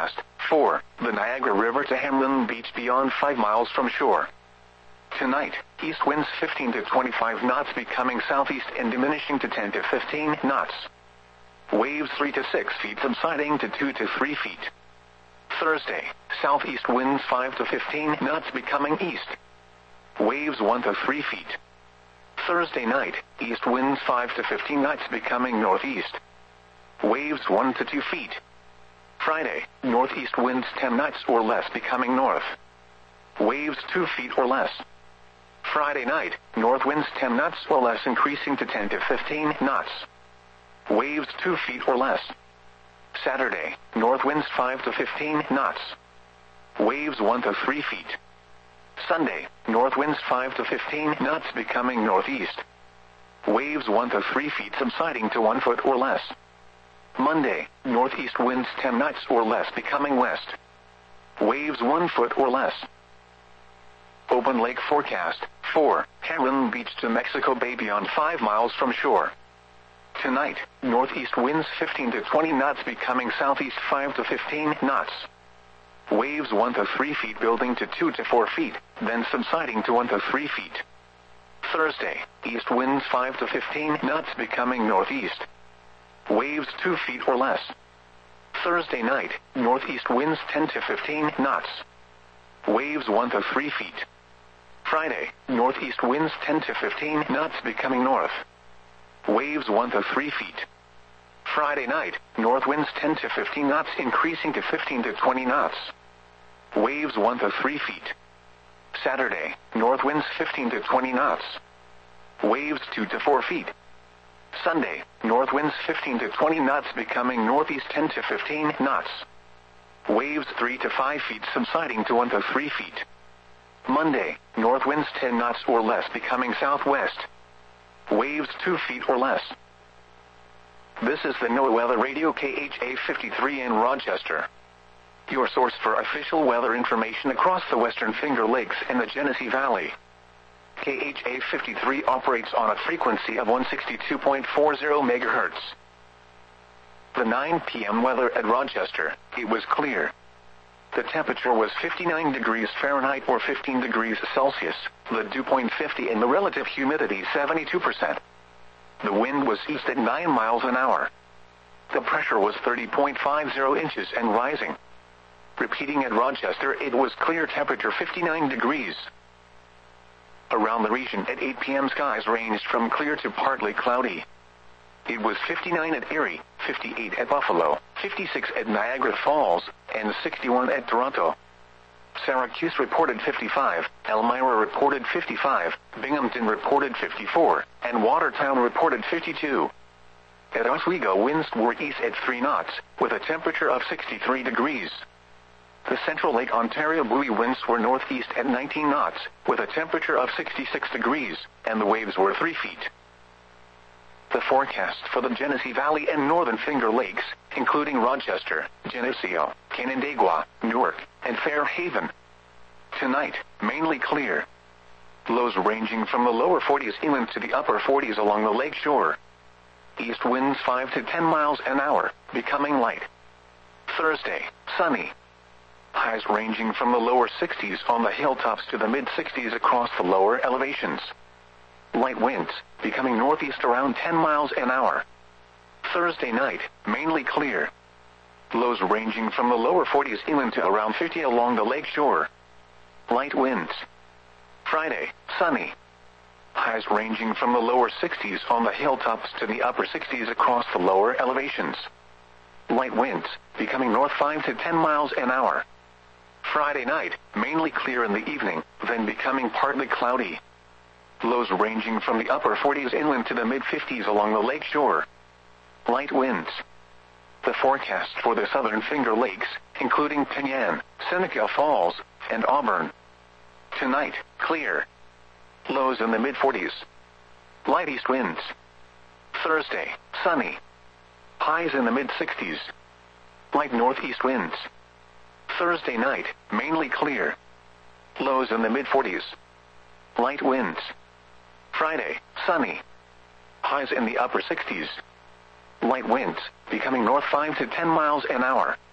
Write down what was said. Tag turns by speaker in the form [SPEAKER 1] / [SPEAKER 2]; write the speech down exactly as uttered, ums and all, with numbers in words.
[SPEAKER 1] forecast. four. The Niagara River to Hamlin Beach beyond five miles from shore. Tonight, east winds fifteen to twenty-five knots becoming southeast and diminishing to ten to fifteen knots. Waves three to six feet subsiding to two to three feet. Thursday, southeast winds five to fifteen knots becoming east. Waves one to three feet. Thursday night, east winds five to fifteen knots becoming northeast. Waves one to two feet. Friday, northeast winds ten knots or less becoming north. Waves two feet or less. Friday night, north winds ten knots or less increasing to ten to fifteen knots. Waves two feet or less. Saturday, north winds five to fifteen knots. Waves one to three feet. Sunday, north winds five to fifteen knots becoming northeast. Waves one to three feet subsiding to one foot or less. Monday, northeast winds ten knots or less becoming west. Waves one foot or less. Open lake forecast. four. Hamlin Beach to Mexico Bay beyond five miles from shore. Tonight, northeast winds fifteen to twenty knots becoming southeast five to fifteen knots. Waves one to three feet building to two to four feet, then subsiding to one to three feet. Thursday, east winds five to fifteen knots becoming northeast. Waves two feet or less. Thursday night, northeast winds ten to fifteen knots. Waves one to three feet. Friday, northeast winds ten to fifteen knots becoming north. Waves one to three feet. Friday night, north winds ten to fifteen knots increasing to fifteen to twenty knots. Waves one to three feet. Saturday, north winds fifteen to twenty knots. Waves two to four feet. Sunday, north winds fifteen to twenty knots becoming northeast ten to fifteen knots. Waves three to five feet subsiding to one to three feet. Monday, north winds ten knots or less becoming southwest. Waves two feet or less. This is the NOAA Weather Radio K H A fifty-three in Rochester. Your source for official weather information across the Western Finger Lakes and the Genesee Valley. K H A fifty-three operates on a frequency of one sixty-two point four zero megahertz. The nine p m weather at Rochester, it was clear. The temperature was fifty-nine degrees Fahrenheit or fifteen degrees Celsius, the dew point fifty and the relative humidity seventy-two percent. The wind was east at nine miles an hour. The pressure was thirty point five zero inches and rising. Repeating at Rochester, it was clear, temperature fifty-nine degrees. Around the region at eight p m skies ranged from clear to partly cloudy. It was fifty-nine at Erie, fifty-eight at Buffalo, fifty-six at Niagara Falls, and sixty-one at Toronto. Syracuse reported fifty-five, Elmira reported fifty-five, Binghamton reported fifty-four, and Watertown reported fifty-two. At Oswego, winds were east at three knots, with a temperature of sixty-three degrees. The Central Lake Ontario buoy winds were northeast at nineteen knots, with a temperature of sixty-six degrees, and the waves were three feet. The forecast for the Genesee Valley and Northern Finger Lakes, including Rochester, Geneseo, Canandaigua, Newark, and Fairhaven. Tonight, mainly clear. Lows ranging from the lower forties inland to the upper forties along the lake shore. East winds five to ten miles an hour, becoming light. Thursday, sunny. Highs ranging from the lower sixties on the hilltops to the mid-sixties across the lower elevations. Light winds, becoming northeast around ten miles an hour. Thursday night, mainly clear. Lows ranging from the lower forties inland to around fifty along the lake shore. Light winds. Friday, sunny. Highs ranging from the lower sixties on the hilltops to the upper sixties across the lower elevations. Light winds, becoming north five to ten miles an hour. Friday night, mainly clear in the evening, then becoming partly cloudy. Lows ranging from the upper forties inland to the mid-fifties along the lake shore. Light winds. The forecast for the Southern Finger Lakes, including Penyan, Seneca Falls, and Auburn. Tonight, clear. Lows in the mid-forties. Light east winds. Thursday, sunny. Highs in the mid-sixties. Light northeast winds. Thursday night, mainly clear. Lows in the mid-forties. Light winds. Friday, sunny. Highs in the upper sixties. Light winds, becoming north five to ten miles an hour.